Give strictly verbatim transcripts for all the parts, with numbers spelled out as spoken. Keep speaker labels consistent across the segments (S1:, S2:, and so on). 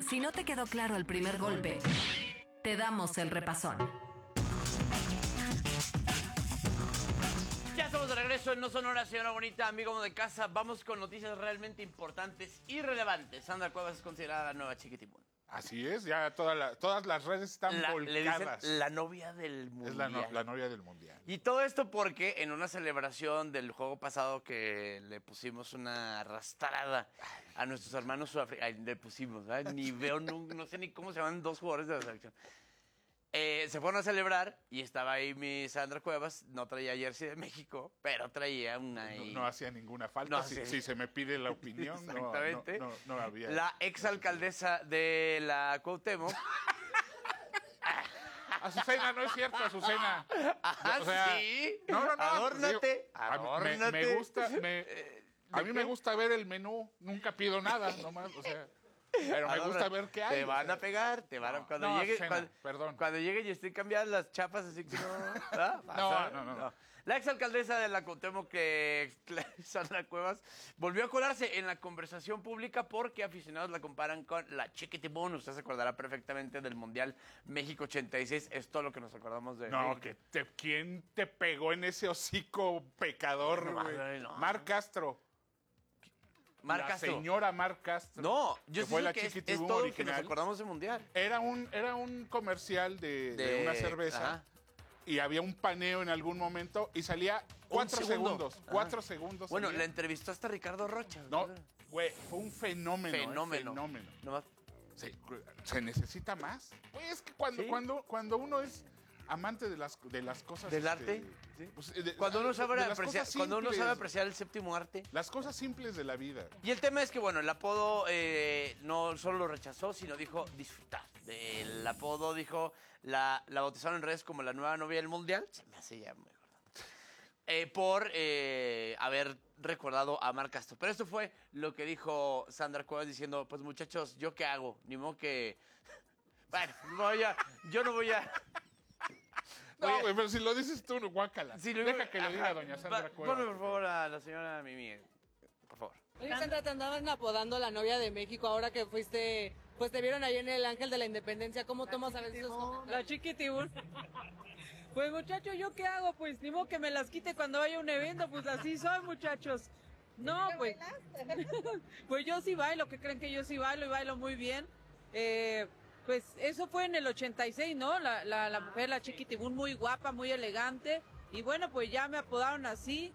S1: Si no te quedó claro el primer golpe, te damos el repasón.
S2: Ya estamos de regreso en No Sonora, señora bonita, amigo de casa. Vamos con noticias realmente importantes y relevantes. Sandra Cuevas es considerada la nueva Chiquitibún.
S3: Así es, ya toda la, todas las redes están
S2: La,
S3: volcadas.
S2: le dicen la novia del mundial.
S3: Es la, no, la novia del mundial.
S2: Y todo esto porque en una celebración del juego pasado que le pusimos una arrastrada a nuestros hermanos sudafricanos. Le pusimos, ¿verdad? Ni veo, no, no sé ni cómo se llaman dos jugadores de la selección. Eh, se fueron a celebrar y estaba ahí mi Sandra Cuevas. No traía jersey de México, pero traía una...
S3: No, no hacía ninguna falta.
S2: No,
S3: si,
S2: sí.
S3: si se me pide la opinión, no, no, no, no había.
S2: La exalcaldesa de la Cuauhtémoc.
S3: Azucena, no es cierto, Azucena.
S2: Ah,
S3: o sea,
S2: sí.
S3: No, no, no.
S2: Adórnate.
S3: Digo, a mí
S2: Adórnate.
S3: Me, me gusta, me, a mí me gusta ver el menú. Nunca pido nada, nomás, o sea... Pero me gusta ver qué hay.
S2: Te van
S3: o sea.
S2: a pegar, te van a...
S3: No,
S2: Cuando
S3: no,
S2: llegue,
S3: Cena,
S2: cuando,
S3: perdón.
S2: cuando llegue y estén cambiadas las chapas, así que no... ¿ah?
S3: No, no, no, no.
S2: La exalcaldesa de la Cuauhtémoc, que Sandra Cuevas, volvió a colarse en la conversación pública porque aficionados la comparan con la Chiquitibún. Usted se acordará perfectamente del Mundial México ochenta y seis. Es todo lo que nos acordamos de...
S3: No, que te, ¿quién te pegó en ese hocico pecador,
S2: No,
S3: güey?
S2: no.
S3: Mar Castro.
S2: Mar
S3: la
S2: Castro.
S3: señora Mar Castro.
S2: No, yo
S3: que
S2: sí
S3: fue
S2: sé
S3: la
S2: que es,
S3: Chiquitibún
S2: es todo lo que
S3: original.
S2: nos acordamos del Mundial.
S3: Era un, era un comercial de, de,
S2: De-
S3: una cerveza
S2: ajá.
S3: y había un paneo en algún momento y salía cuatro
S2: segundo.
S3: segundos.
S2: Ajá.
S3: Cuatro segundos.
S2: Bueno,
S3: salía.
S2: la entrevistó hasta Ricardo Rocha.
S3: No, güey, fue un fenómeno. eh,
S2: Fenómeno.
S3: fenómeno.
S2: Nomás-
S3: Sí, ¿se necesita más? Pues es que cuando,
S2: Sí.
S3: cuando, cuando uno es amante de las, de las cosas...
S2: ¿Del
S3: este,
S2: arte? Sí.
S3: pues, de-
S2: Cuando uno
S3: de
S2: sabe
S3: las
S2: apreciar,
S3: cosas
S2: cuando uno
S3: simples,
S2: sabe apreciar el séptimo arte.
S3: las cosas simples de la vida.
S2: Y el tema es que, bueno, el apodo eh, no solo lo rechazó, sino dijo disfrutar. El apodo dijo, la, la bautizaron en redes como la nueva novia del mundial. Se me hace ya mejor. Eh, por eh, haber recordado a Mar Castro. Pero esto fue lo que dijo Sandra Cuevas diciendo, pues muchachos, ¿yo qué hago? Ni modo que... Bueno, voy a, yo no voy a... voy
S3: No,
S2: a-
S3: güey, pero si lo dices tú, no, guácala.
S2: Sí, lo-
S3: Deja que lo diga
S2: ajá.
S3: doña Sandra
S2: Va-
S3: Cuevas.
S2: Ponme, por favor, a la señora Mimi. Por favor.
S4: Oye, Sandra, te andaban apodando la novia de México ahora que fuiste, pues te vieron ahí en el Ángel de la Independencia. ¿Cómo tomas a veces esos comentarios?
S5: La Chiquitibún. Pues muchachos, ¿yo qué hago? Pues ni modo que me las quite cuando vaya a un evento, pues así soy, muchachos. No, pues. Pues yo sí bailo, que creen que yo sí bailo y bailo muy bien. Eh, pues eso fue en el ochenta y seis, ¿no? La, la, la mujer, la Chiquitibún, muy guapa, muy elegante. Y bueno, pues ya me apodaron así.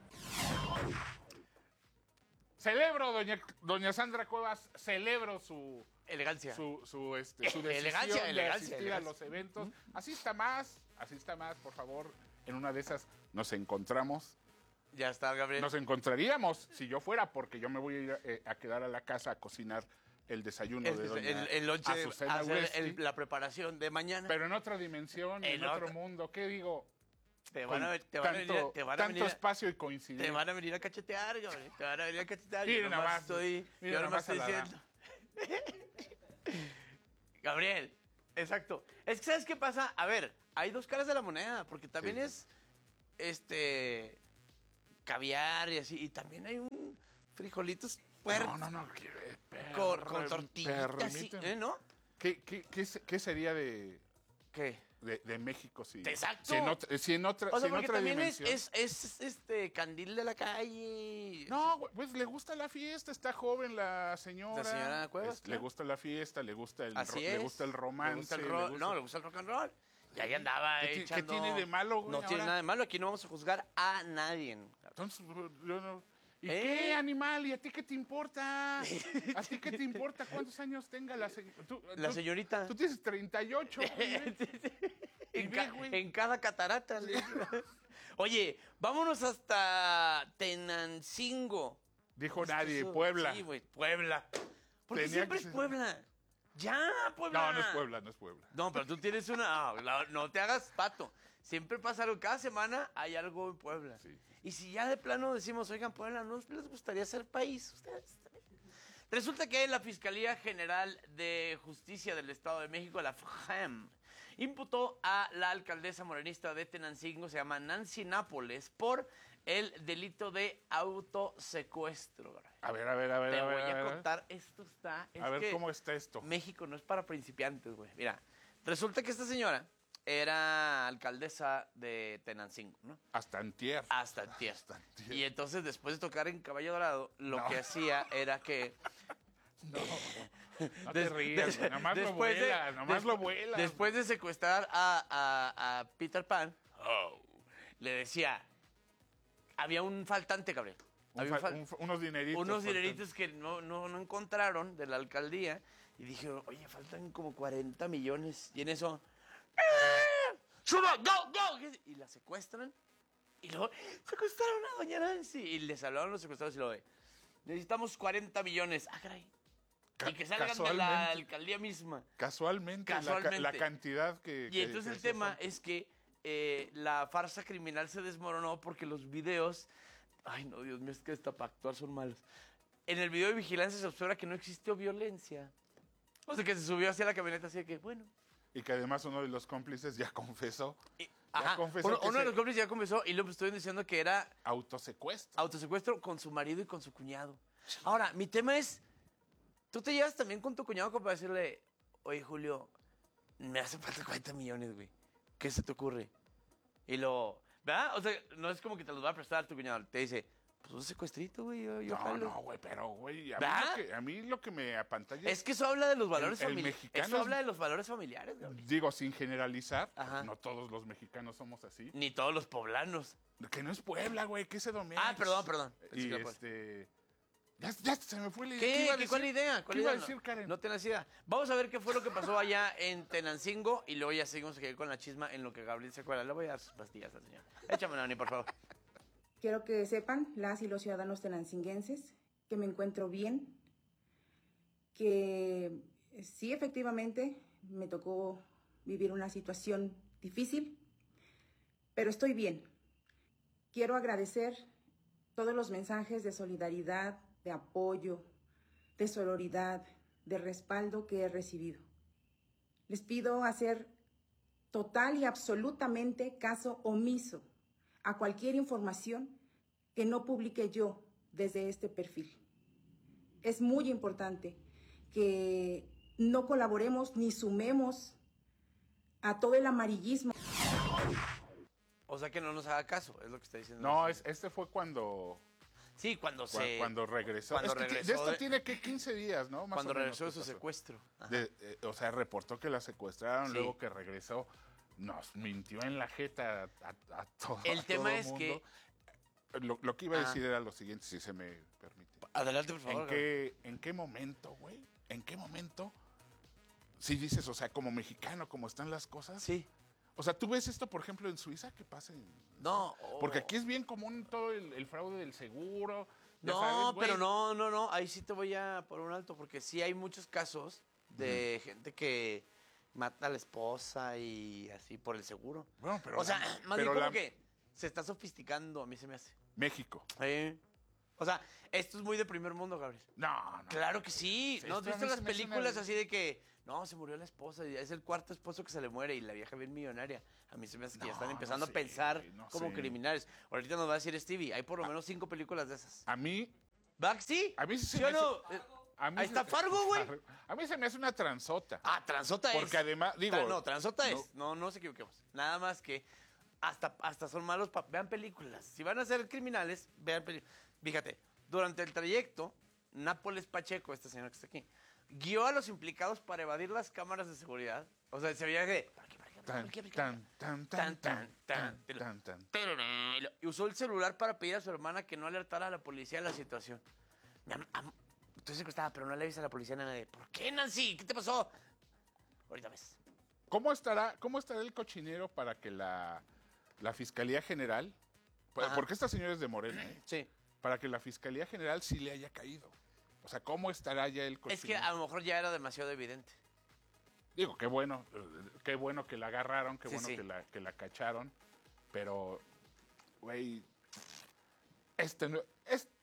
S3: Celebro, doña, doña Sandra Cuevas, celebro su...
S2: Elegancia.
S3: Su, su, este, su decisión
S2: Elegancia,
S3: de
S2: elegancia,
S3: asistir
S2: elegancia.
S3: a los eventos. Asista más, asista más, por favor. En una de esas nos encontramos.
S2: Ya está, Gabriel.
S3: Nos encontraríamos si yo fuera, porque yo me voy a ir eh, a quedar a la casa a cocinar el desayuno
S2: el,
S3: de doña
S2: el, el lonche,
S3: Azucena
S2: hacer
S3: Uresti,
S2: el- la preparación de mañana.
S3: pero en otra dimensión, en,
S2: En
S3: otro
S2: otra-
S3: mundo. ¿Qué digo?
S2: te
S3: Con
S2: van a, ver- te van a
S3: tanto,
S2: venir, te van a
S3: tanto
S2: venir, a-
S3: espacio y coincidir.
S2: te van a venir a cachetear, Gabriel. Te van a venir a cachetear.
S3: Miren
S2: Yo nomás
S3: nomás,
S2: estoy,
S3: miren
S2: yo nomás
S3: nomás
S2: estoy
S3: a la
S2: diciendo. Gabriel, exacto. Es que, ¿sabes qué pasa? A ver, hay dos caras de la moneda, porque también
S3: Sí.
S2: es, este, caviar y así, y también hay un frijolitos puercos
S3: No, no, no. que- per-
S2: con, con tortillitas, así,
S3: permíteme.
S2: ¿eh, ¿no?
S3: ¿Qué, qué, qué, se- qué sería de,
S2: ¿Qué?
S3: de, de México si,
S2: Exacto.
S3: si en otra, si en otra,
S2: O
S3: si
S2: sea,
S3: en
S2: porque
S3: otra
S2: también es,
S3: dimensión?
S2: es, es, este, candil de la calle.
S3: No, güey, pues le gusta la fiesta, está joven la señora.
S2: La señora Cuevas,
S3: Es-
S2: claro.
S3: Le gusta la fiesta, le gusta el,
S2: Así
S3: ro-
S2: es.
S3: le gusta el romance.
S2: Le gusta el
S3: le
S2: rock.
S3: gusta-
S2: No, le gusta el rock and roll. Y ahí andaba
S3: ¿Qué ti-
S2: echando...
S3: qué tiene de malo, güey,
S2: No tiene
S3: ahora?
S2: nada de malo. Aquí no vamos a juzgar a nadie.
S3: Entonces, yo no... ¿Y
S2: ¿Eh?
S3: qué, animal? ¿Y a ti qué te importa? ¿A ti qué te importa cuántos años tenga la señorita?
S2: La señorita.
S3: Tú tienes treinta y ocho, güey.
S2: En,
S3: ve,
S2: ca-
S3: güey.
S2: en cada catarata. le- Oye, vámonos hasta Tenancingo.
S3: Dijo nadie,
S2: Eso-
S3: Puebla.
S2: Sí, güey, Puebla. Porque
S3: Tenía
S2: siempre
S3: que
S2: es
S3: ser-
S2: Puebla. Ya, Puebla.
S3: No, no es Puebla, no es Puebla.
S2: No, pero tú tienes una... ah, la- no te hagas pato. Siempre pasa algo. Cada semana hay algo en Puebla.
S3: Sí.
S2: Y si ya de plano decimos, oigan, Puebla, ¿no les gustaría ser país? Ustedes también. Resulta que la Fiscalía General de Justicia del Estado de México, la F G E M, imputó a la alcaldesa morenista de Tenancingo, se llama Nancy Nápoles, por el delito de autosecuestro.
S3: A ver, a ver, a ver.
S2: Te
S3: a ver,
S2: voy a,
S3: a ver.
S2: contar, esto está... Es
S3: A ver
S2: que
S3: cómo está esto.
S2: México no es para principiantes, güey. Mira, resulta que esta señora era alcaldesa de Tenancingo, ¿no?
S3: Hasta antier.
S2: Hasta antier.
S3: Hasta antier.
S2: Y entonces, después de tocar en Caballo Dorado, lo
S3: No.
S2: que hacía era que...
S3: No, no te
S2: Des-
S3: rías,
S2: des-
S3: güey. Nomás lo
S2: después de-
S3: vuela, nomás
S2: des-
S3: lo vuela.
S2: Después de secuestrar a, a- a Peter Pan, oh, le decía... Había un faltante, Gabriel.
S3: Un
S2: Había un
S3: fa-
S2: fal-
S3: un fa- unos dineritos.
S2: unos
S3: faltan.
S2: dineritos que no, no, no encontraron de la alcaldía. Y dije, oye, faltan como cuarenta millones. Y en eso... ¡ah! ¡Suba! ¡Go! ¡Go! Y la secuestran. Y luego, secuestraron a doña Nancy. Y les hablaron los secuestrados y lo de... Necesitamos cuarenta millones. Ah, caray.
S3: Ca-
S2: Y que salgan de la
S3: casualmente.
S2: alcaldía misma.
S3: Casualmente, la ca-
S2: Casualmente.
S3: La, cantidad que...
S2: Y
S3: que-
S2: entonces
S3: que
S2: el
S3: hacía
S2: tema
S3: falta.
S2: es que eh, la farsa criminal se desmoronó porque los videos... Ay, no, Dios mío, es que hasta para actuar son malos. En el video de vigilancia se observa que no existió violencia. O sea, que se subió hacia la camioneta así de que, bueno...
S3: Y que además uno de los cómplices ya confesó.
S2: Y-
S3: Ya
S2: ajá,
S3: confesó
S2: uno,
S3: que
S2: uno de
S3: se-
S2: los cómplices ya confesó y luego estuvieron diciendo que era
S3: Autosecuestro.
S2: autosecuestro con su marido y con su cuñado. Ahora, mi tema es, tú te llevas también con tu cuñado como para decirle, oye, Julio, me hace falta cuarenta millones, güey. ¿Qué se te ocurre? Y lo, ¿verdad? O sea, no es como que te los va a prestar tu cuñado. Te dice, pues un secuestrito, güey, yo, yo
S3: No,
S2: jalo.
S3: no, güey, pero, güey, a, mí
S2: ¿verdad?
S3: lo que- a mí lo que me apantalla
S2: Es que eso habla de los valores
S3: el
S2: familiares.
S3: mexicano
S2: Eso
S3: es-
S2: habla de los valores familiares, Gabriel.
S3: digo, sin generalizar,
S2: Ajá.
S3: no todos los mexicanos somos así.
S2: Ni todos los poblanos.
S3: Que no es Puebla, güey, que es Edomex.
S2: Ah, perdón, perdón. Pensé
S3: Y
S2: que era Puebla.
S3: este... Ya, ya se me fue la idea.
S2: ¿Qué?
S3: iba a
S2: ¿Qué- ¿Cuál
S3: decir?
S2: idea? ¿Cuál
S3: ¿Qué iba a
S2: idea?
S3: decir,
S2: No-
S3: Karen?
S2: No tenés idea. Vamos a ver qué fue lo que pasó allá en Tenancingo y luego ya seguimos aquí con la chisma en lo que Gabriel se acuerda. Le voy a dar sus pastillas al señor. Échame, Nani, por favor.
S6: Quiero que sepan, las y los ciudadanos tenancinguenses, que me encuentro bien, que sí, efectivamente, me tocó vivir una situación difícil, pero estoy bien. Quiero agradecer todos los mensajes de solidaridad, de apoyo, de sororidad, de respaldo que he recibido. Les pido hacer total y absolutamente caso omiso a cualquier información que no publique yo desde este perfil. Es muy importante que no colaboremos ni sumemos a todo el amarillismo.
S2: O sea que no nos haga caso, es lo que está diciendo.
S3: No, es, este fue cuando,
S2: Sí, cuando
S3: cua-
S2: se...
S3: cuando regresó.
S2: cuando
S3: Es que ti-
S2: regresó
S3: de esto
S2: de-
S3: tiene que quince días, ¿no? Más
S2: Cuando
S3: o menos
S2: regresó de
S3: que
S2: su
S3: pasó.
S2: secuestro. Ajá.
S3: De- eh, o sea, reportó que la secuestraron,
S2: Sí.
S3: luego que regresó, nos mintió en la jeta a, a- a todo
S2: El
S3: a
S2: tema
S3: todo
S2: es
S3: mundo.
S2: que-
S3: Lo, lo que iba a
S2: Ah.
S3: decir era lo siguiente, si se me permite.
S2: Adelante, por favor.
S3: ¿En qué, ¿En qué momento, güey? ¿En qué momento? Si dices, o sea, como mexicano, como están las cosas.
S2: Sí.
S3: O sea, ¿tú ves esto, por ejemplo, en Suiza? ¿Qué pasa? en-
S2: No.
S3: Porque
S2: oh.
S3: aquí es bien común todo el, el fraude del seguro. ya
S2: No,
S3: sabes, güey.
S2: pero no, no, no. Ahí sí te voy a poner un alto porque sí hay muchos casos de gente que mata a la esposa y así por el seguro.
S3: Bueno, pero
S2: o sea,
S3: la-
S2: más bien
S3: pero
S2: como
S3: la-
S2: que se está sofisticando, a mí se me hace.
S3: México.
S2: Sí. O sea, esto es muy de primer mundo, Gabriel.
S3: No, no.
S2: Claro que sí.
S3: Sí,
S2: ¿No has
S3: esto a
S2: visto
S3: mí
S2: las
S3: se me hace
S2: películas
S3: una-
S2: así de que, no, se murió la esposa y es el cuarto esposo que se le muere y la vieja bien millonaria? A mí se me hace que ya
S3: No,
S2: están
S3: no
S2: empezando
S3: sé,
S2: a pensar
S3: no
S2: como
S3: sé.
S2: criminales. Ahorita nos va a decir Stevie, hay por lo menos cinco películas de esas.
S3: A mí,
S2: ¿Va que sí?
S3: a mí sí se
S2: ¿Sí
S3: me
S2: o no?
S3: hace-
S2: Eh,
S3: a mí
S2: Ahí
S3: se-
S2: está Fargo, güey.
S3: A mí se me hace una transota.
S2: Ah, transota es.
S3: Porque además, digo...
S2: Tra- no, transota
S3: no-
S2: es. No, no nos equivoquemos. Nada más que hasta, hasta son malos. pa- Vean películas. Si van a ser criminales, vean películas. Fíjate, durante el trayecto, Nápoles Pacheco, este señor que está aquí, guió a los implicados para evadir las cámaras de seguridad. O sea, se veía que... por aquí, por aquí, por
S3: Tan,
S2: aquí, por aquí.
S3: tan, tan,
S2: Tan,
S3: tan,
S2: tan,
S3: tan,
S2: tan.
S3: tan, tan.
S2: Y lo- y usó el celular para pedir a su hermana que no alertara a la policía de la situación. Mi am- am- Estoy secuestrada, pero no le avisas a la policía nada de... ¿Por qué, Nancy? ¿Qué te pasó? Ahorita ves.
S3: ¿Cómo estará, ¿Cómo estará el cochinero para que la, la Fiscalía General, pues,
S2: Ajá.
S3: porque esta señora es de Morena, ¿eh?
S2: Sí.
S3: para que la Fiscalía General sí le haya caído? O sea, ¿cómo estará ya el cochinero?
S2: Es que a lo mejor ya era demasiado evidente.
S3: Digo, qué bueno, eh, qué bueno que la agarraron, qué
S2: Sí,
S3: bueno
S2: sí.
S3: Que, la, que la cacharon, pero, güey, este no, es,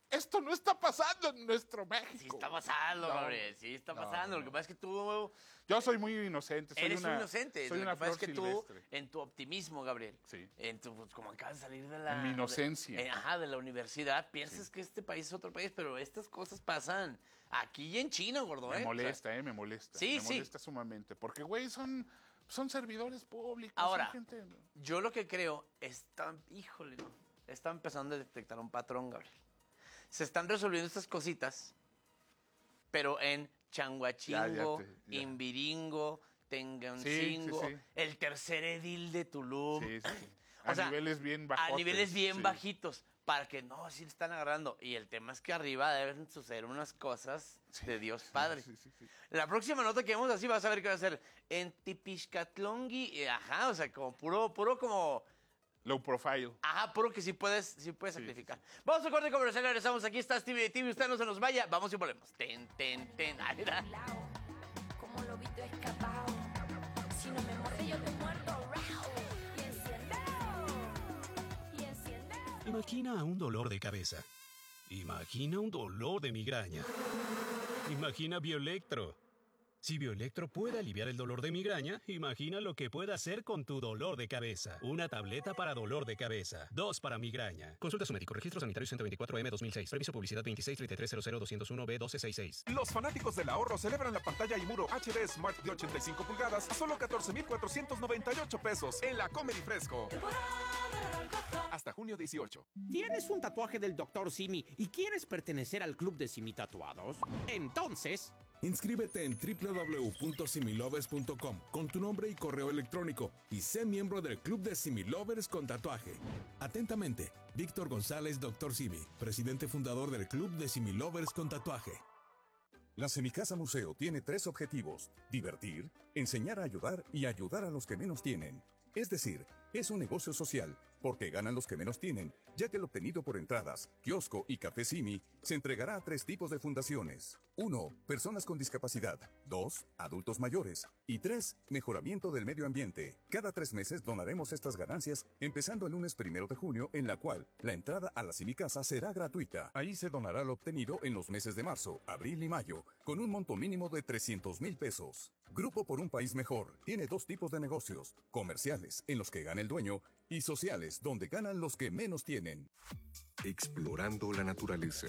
S3: esto no está pasando en nuestro México.
S2: Sí está pasando,
S3: No.
S2: Gabriel, sí está
S3: No,
S2: pasando. Lo
S3: no.
S2: que pasa es que tú
S3: Yo soy muy inocente. Soy
S2: eres
S3: una,
S2: un inocente.
S3: Soy
S2: Lo
S3: una
S2: que pasa
S3: flor
S2: es que tú,
S3: silvestre.
S2: en tu optimismo, Gabriel,
S3: Sí.
S2: en tu, pues, como acabas de salir de la...
S3: En mi inocencia.
S2: de- eh, ajá, de la universidad, piensas que este país es otro país, pero estas cosas pasan aquí y en China, gordo,
S3: Me
S2: ¿eh?
S3: molesta, eh, me molesta.
S2: Sí,
S3: me
S2: sí.
S3: molesta sumamente. Porque, güey, son, son servidores públicos.
S2: Ahora,
S3: son gente...
S2: yo lo que creo, están, híjole, no, están empezando a detectar un patrón, Gabriel. Se están resolviendo estas cositas, pero en changuachingo,
S3: Ya, ya te- ya.
S2: imbiringo, tengancingo,
S3: Sí, sí, sí.
S2: el tercer edil de Tulum.
S3: Sí, sí, sí.
S2: O
S3: A
S2: sea,
S3: niveles bien bajotes.
S2: A niveles bien
S3: sí.
S2: bajitos, para que no, sí le están agarrando. Y el tema es que arriba deben suceder unas cosas de Dios Padre.
S3: Sí, sí, sí.
S2: La próxima nota que vemos así vas a ver qué va a ser en Tipixcatlongui, eh, ajá, o sea, como puro, puro como...
S3: Low profile.
S2: Ajá, puro que sí puedes, sí puedes
S3: Sí,
S2: sacrificar. Vamos a corte comercial, regresamos. Aquí está Stevie de T V, usted no se nos vaya. Vamos y volvemos. Ten, ten, ten. Ahí está.
S7: Como lobito escapado. Si no me muerde, yo te muerdo. Rau. Y enciendeo. Y enciendeo.
S8: Imagina un dolor de cabeza. Imagina un dolor de migraña. Imagina Bioelectro. Si Bioelectro puede aliviar el dolor de migraña, imagina lo que puede hacer con tu dolor de cabeza. Una tableta para dolor de cabeza. Dos para migraña. Consulta a su médico. Registro sanitario ciento veinticuatro M dos mil seis. Permiso publicidad veintiséis treinta y tres cero cero doscientos uno B doce sesenta y seis.
S9: Los fanáticos del ahorro celebran la pantalla y muro H D Smart de ochenta y cinco pulgadas a solo catorce mil cuatrocientos noventa y ocho pesos en la Comedy Fresco. Hasta junio dieciocho.
S10: ¿Tienes un tatuaje del doctor Simi y quieres pertenecer al club de Simi Tatuados? Entonces...
S11: inscríbete en doble u doble u doble u punto similovers punto com con tu nombre y correo electrónico y sé miembro del club de Similovers con tatuaje. Atentamente, Víctor González, doctor Simi, presidente fundador del club de Similovers con tatuaje.
S12: La Semicasa Museo tiene tres objetivos: divertir, enseñar a ayudar y ayudar a los que menos tienen. Es decir, es un negocio social, porque ganan los que menos tienen, ya que el obtenido por entradas, kiosco y café Simi se entregará a tres tipos de fundaciones. uno. Personas con discapacidad. dos. Adultos mayores. Y tres. Mejoramiento del medio ambiente. Cada tres meses donaremos estas ganancias, empezando el lunes primero de junio, en la cual la entrada a la Semicasa será gratuita. Ahí se donará lo obtenido en los meses de marzo, abril y mayo, con un monto mínimo de trescientos mil pesos. Grupo por un País Mejor tiene dos tipos de negocios: comerciales, en los que gana el dueño, y sociales, donde ganan los que menos tienen.
S13: Explorando la naturaleza.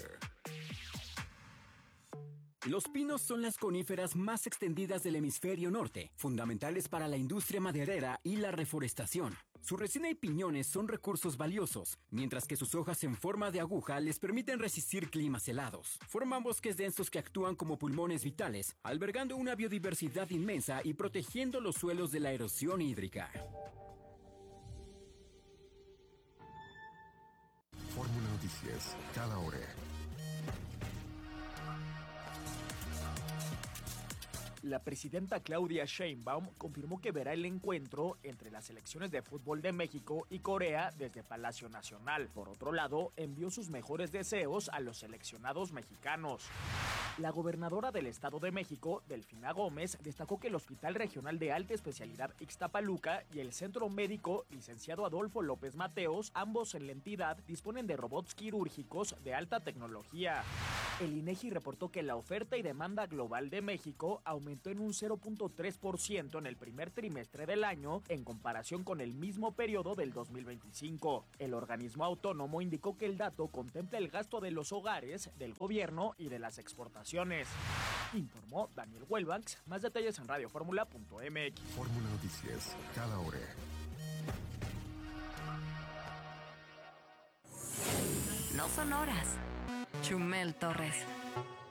S14: Los pinos son las coníferas más extendidas del hemisferio norte, fundamentales para la industria maderera y la reforestación. Su resina y piñones son recursos valiosos, mientras que sus hojas en forma de aguja les permiten resistir climas helados. Forman bosques densos que actúan como pulmones vitales, albergando una biodiversidad inmensa y protegiendo los suelos de la erosión hídrica.
S13: Fórmula Noticias, cada hora.
S15: La presidenta Claudia Sheinbaum confirmó que verá el encuentro entre las selecciones de fútbol de México y Corea desde Palacio Nacional. Por otro lado, envió sus mejores deseos a los seleccionados mexicanos. La gobernadora del Estado de México, Delfina Gómez, destacó que el Hospital Regional de Alta Especialidad Ixtapaluca y el Centro Médico Licenciado Adolfo López Mateos, ambos en la entidad, disponen de robots quirúrgicos de alta tecnología. El INEGI reportó que la oferta y demanda global de México aumentó en un cero punto tres por ciento en el primer trimestre del año en comparación con el mismo periodo del dos mil veinticinco. El organismo autónomo indicó que el dato contempla el gasto de los hogares, del gobierno y de las exportaciones. Informó Daniel Huelbanks. Más detalles en radio fórmula punto m x.
S13: Fórmula Noticias, cada hora.
S1: No son horas. Chumel Torres.